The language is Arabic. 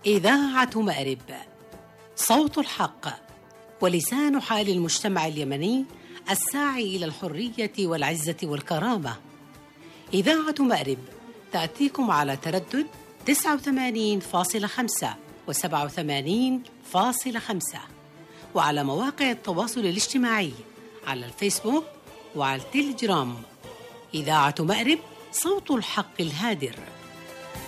إذاعة مأرب، صوت الحق ولسان حال المجتمع اليمني الساعي إلى الحرية والعزة والكرامة. إذاعة مأرب تأتيكم على تردد 89.5 و87.5 وعلى مواقع التواصل الاجتماعي على الفيسبوك وعلى التليجرام. إذاعة مأرب، صوت الحق الهادر.